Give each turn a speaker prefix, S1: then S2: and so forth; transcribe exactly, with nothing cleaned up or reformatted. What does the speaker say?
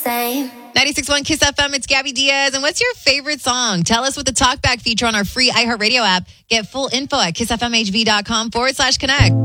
S1: same.
S2: ninety-six point one Kiss F M, it's Gabby Diaz. And what's your favorite song? Tell us with the talkback feature on our free iHeartRadio app. Get full info at kissfmhv.com forward slash connect.